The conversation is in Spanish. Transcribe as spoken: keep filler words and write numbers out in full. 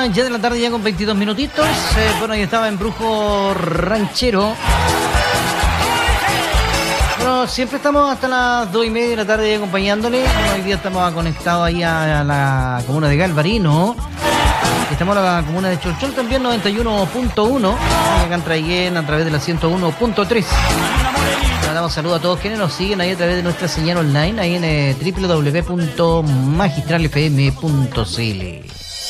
una ya de la tarde, ya con veintidós minutitos. Eh, bueno, ahí estaba en Brujo Ranchero. Bueno, siempre estamos hasta las dos y media de la tarde acompañándole. Bueno, hoy día estamos conectados ahí a la comuna de Galvarino. Estamos en la comuna de Cholchol también, noventa y uno punto uno. Acá en Traiguén a través de la ciento uno punto tres. Le damos saludos a todos quienes nos siguen ahí a través de nuestra señal online, ahí en eh, doble u doble u doble u punto magistral f m punto c l.